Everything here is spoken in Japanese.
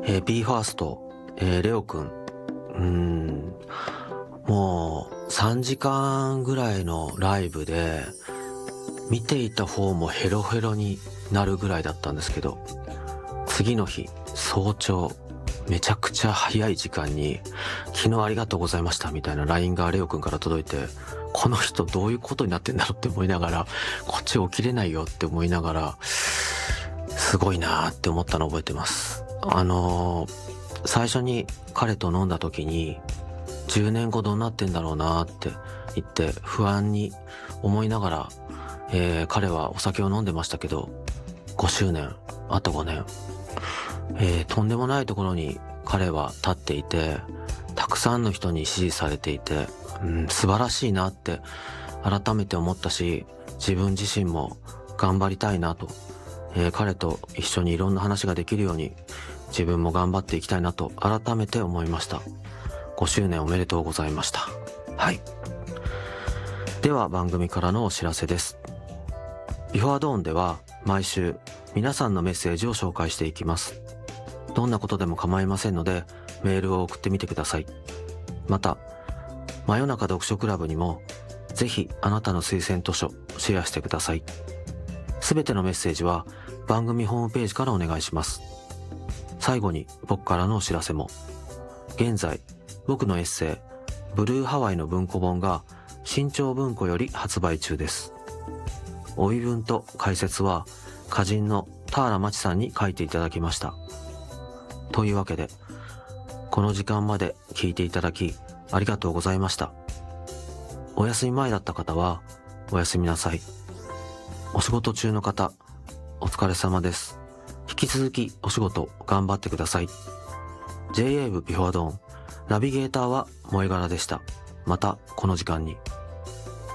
BE:FIRST、レオくん。もう3時間ぐらいのライブで、見ていた方もヘロヘロになるぐらいだったんですけど、次の日、早朝、めちゃくちゃ早い時間に、昨日ありがとうございましたみたいな LINE がレオくんから届いて、この人どういうことになってんだろうって思いながら、こっち起きれないよって思いながら、すごいなーって思ったのを覚えてます。最初に彼と飲んだ時に、10年後どうなってんだろうなーって言って不安に思いながら、彼はお酒を飲んでましたけど、5周年、あと5年、とんでもないところに彼は立っていて、たくさんの人に支持されていて、素晴らしいなって改めて思ったし、自分自身も頑張りたいなと、彼と一緒にいろんな話ができるように自分も頑張っていきたいなと改めて思いました。5周年おめでとうございました。はい。では番組からのお知らせです。ビフォードーンでは毎週皆さんのメッセージを紹介していきます。どんなことでも構いませんのでメールを送ってみてください。また、真夜中読書クラブにもぜひあなたの推薦図書シェアしてください。すべてのメッセージは番組ホームページからお願いします。最後に僕からのお知らせも。現在、僕のエッセイブルーハワイの文庫本が新潮文庫より発売中です。帯文と解説は歌人の田原町さんに書いていただきました。というわけで、この時間まで聞いていただきありがとうございました。お休み前だった方はおやすみなさい。お仕事中の方、お疲れ様です。引き続きお仕事頑張ってください。JA 部ビフォードーン、ナビゲーターは萌え柄でした。またこの時間に。